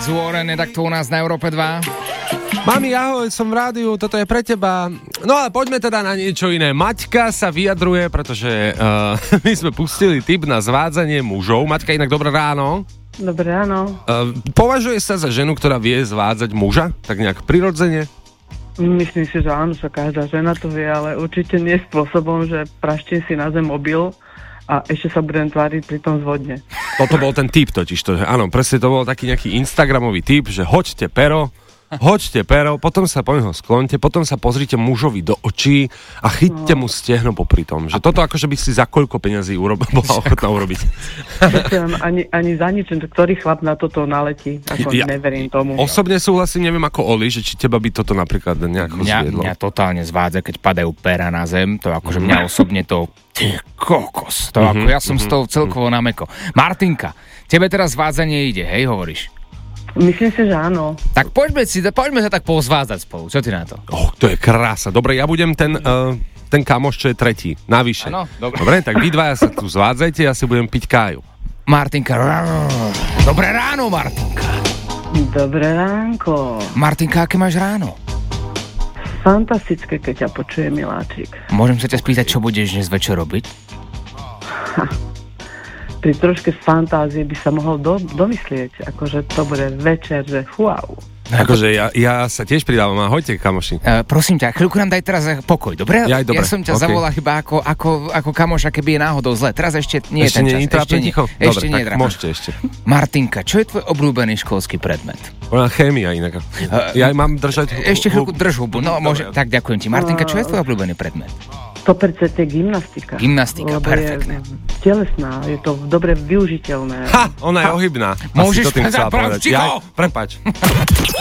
z Warren je takto u nás na Európe 2. Mami, ahoj, som v rádiu, toto je pre teba. No ale poďme teda na niečo iné. Maťka sa vyjadruje, pretože my sme pustili tip na zvádzanie mužov. Maťka, inak dobré ráno. Dobré ráno. Považuje sa za ženu, ktorá vie zvádzať muža? Tak nejak prirodzene? Myslím si, že áno, že každá žena to vie, ale určite nie spôsobom, že praštím si na zem mobil a ešte sa budem tváriť pri tom zvodne. Toto bol ten tip totiž, áno, presne to bol taký nejaký instagramový tip, že hoďte pero, potom sa po neho sklonte, potom sa pozrite mužovi do očí a chyťte mu stehno popri tom. Že toto akože by si za koľko peňazí bola ochotná urobiť. ani za nič, ktorý chlap na toto naletí. Neverím tomu. Osobne súhlasím, neviem ako Oli, že či teba by toto napríklad nejako zviedlo. Mňa totálne zvádza, keď padajú pera na zem. To akože mňa osobne to... Ty kokos. To ako ja som z toho celkovo nameko. Martinka, tebe teraz zvádzanie ide, hej, hovoríš? Myslím si, že áno. Tak poďme sa tak pozvádzať spolu. Čo ty na to? To je krása. Dobre, ja budem ten kamoš, čo je tretí. Navyše. Áno, dobre, tak vy dvaja sa tu zvádzajte, ja si budem piť káju. Martinka. Dobré ráno, Martinka. Dobré ránko. Martinka, aké máš ráno? Fantastické, keď ťa počuje, miláčik. Môžem sa ťa spýtať, čo budeš dnes večer robiť? Pri troške z fantázie by sa mohol domyslieť, akože to bude večer, že wow. Akože ja sa tiež pridávam, ahojte, kamoši. Prosím ťa, chvíľku nám daj teraz pokoj, dobre? Ja som ťa zavolal iba ako kamoša, keby je náhodou zle. Teraz ešte nie je ten čas. Ešte nie. Ešte nie, tak môžete ešte. Martinka, čo je tvoj obľúbený školský predmet? Chémia inak. Ja mám držať... Ešte chvíľku drž hubu. No, môže, tak ďakujem ti. Martinka, čo je tvoj obľúbený predmet? 100% gymnastika. Gymnastika, perfektne. Telesná, je to dobre využiteľné. Ona je ohybná. Môžeš povedať pravčico? Prepáč.